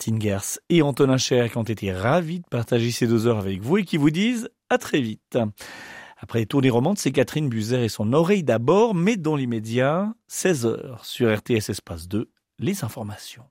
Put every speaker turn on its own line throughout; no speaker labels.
Martine Gers et Antonin Cher qui ont été ravis de partager ces 2 heures avec vous et qui vous disent à très vite. Après les tours des romandes, c'est Catherine Buser et son oreille d'abord, mais dans l'immédiat, 16h sur RTS Espace 2, les informations.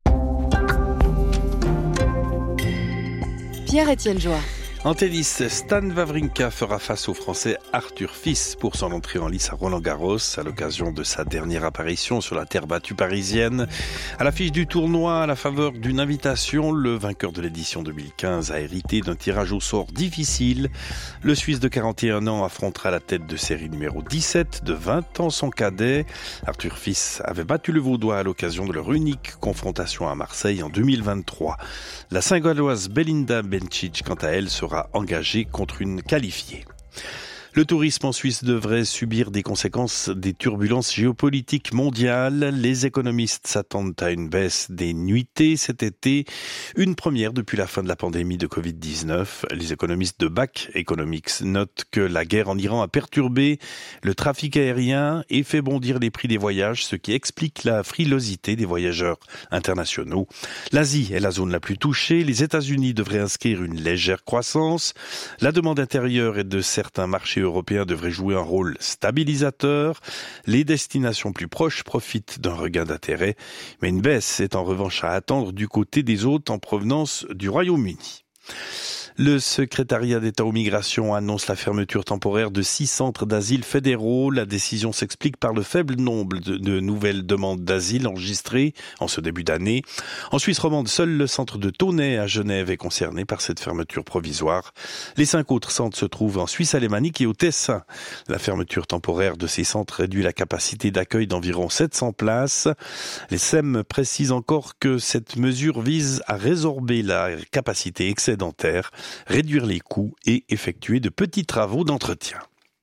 Pierre-Étienne Joie.
En tennis, Stan Wawrinka fera face au Français Arthur Fils pour son entrée en lice à Roland-Garros à l'occasion de sa dernière apparition sur la terre battue parisienne. À l'affiche du tournoi, à la faveur d'une invitation, le vainqueur de l'édition 2015 a hérité d'un tirage au sort difficile. Le Suisse de 41 ans affrontera la tête de série numéro 17 de 20 ans son cadet. Arthur Fils avait battu le Vaudois à l'occasion de leur unique confrontation à Marseille en 2023. La Saint-Galloise Belinda Bencic, quant à elle, sera engagée contre une qualifiée. Le tourisme en Suisse devrait subir des conséquences des turbulences géopolitiques mondiales. Les économistes s'attendent à une baisse des nuitées cet été, une première depuis la fin de la pandémie de Covid-19. Les économistes de BAC Economics notent que la guerre en Iran a perturbé le trafic aérien et fait bondir les prix des voyages, ce qui explique la frilosité des voyageurs internationaux. L'Asie est la zone la plus touchée. Les États-Unis devraient inscrire une légère croissance. La demande intérieure et de certains marchés européens devraient jouer un rôle stabilisateur. Les destinations plus proches profitent d'un regain d'intérêt, mais une baisse est en revanche à attendre du côté des hôtes en provenance du Royaume-Uni. Le secrétariat d'État aux migrations annonce la fermeture temporaire de 6 centres d'asile fédéraux. La décision s'explique par le faible nombre de nouvelles demandes d'asile enregistrées en ce début d'année. En Suisse romande, seul le centre de Tonnay à Genève est concerné par cette fermeture provisoire. Les 5 autres centres se trouvent en Suisse alémanique et au Tessin. La fermeture temporaire de ces centres réduit la capacité d'accueil d'environ 700 places. Les SEM précisent encore que cette mesure vise à résorber la capacité excédentaire, réduire les coûts et effectuer de petits travaux d'entretien.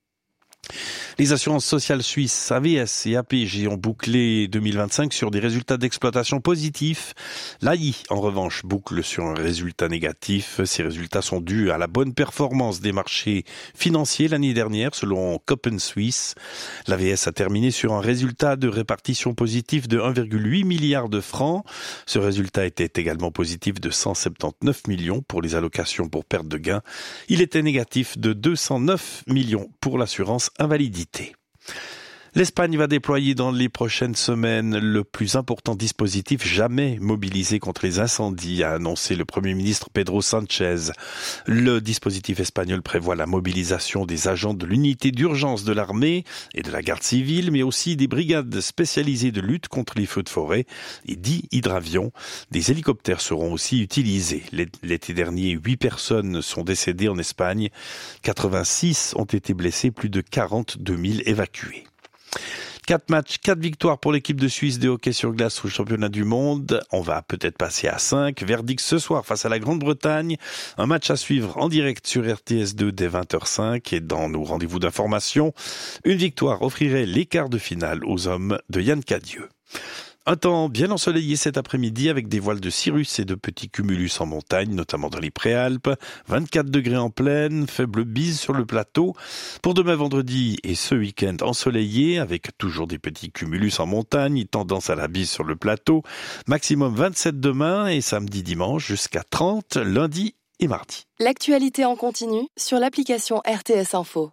Les assurances sociales suisses AVS et APG ont bouclé 2025 sur des résultats d'exploitation positifs. L'AI, en revanche, boucle sur un résultat négatif. Ces résultats sont dus à la bonne performance des marchés financiers l'année dernière, selon Copen Suisse. L'AVS a terminé sur un résultat de répartition positif de 1,8 milliard de francs. Ce résultat était également positif de 179 millions pour les allocations pour perte de gain. Il était négatif de 209 millions pour l'assurance invalidité. L'Espagne va déployer dans les prochaines semaines le plus important dispositif jamais mobilisé contre les incendies, a annoncé le Premier ministre Pedro Sánchez. Le dispositif espagnol prévoit la mobilisation des agents de l'unité d'urgence de l'armée et de la garde civile, mais aussi des brigades spécialisées de lutte contre les feux de forêt et 10 hydravions. Des hélicoptères seront aussi utilisés. L'été dernier, 8 personnes sont décédées en Espagne. 86 ont été blessées, plus de 42 000 évacués. 4 matchs, 4 victoires pour l'équipe de Suisse de hockey sur glace au championnat du monde. On va peut-être passer à 5. Verdict ce soir face à la Grande-Bretagne. Un match à suivre en direct sur RTS2 dès 20h05 et dans nos rendez-vous d'information. Une victoire offrirait les quarts de finale aux hommes de Yann Cadieux. Un temps bien ensoleillé cet après-midi avec des voiles de cirrus et de petits cumulus en montagne, notamment dans les Préalpes. 24 degrés en plaine, faible bise sur le plateau. Pour demain vendredi et ce week-end ensoleillé avec toujours des petits cumulus en montagne, tendance à la bise sur le plateau. Maximum 27 demain et samedi dimanche jusqu'à 30 lundi et mardi.
L'actualité en continu sur l'application RTS Info.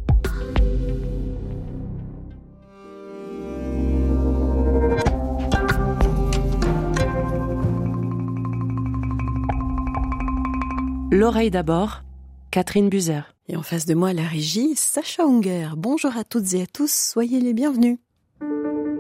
L'oreille d'abord, Catherine Buser.
Et en face de moi, la régie, Sacha Unger. Bonjour à toutes et à tous, soyez les bienvenus.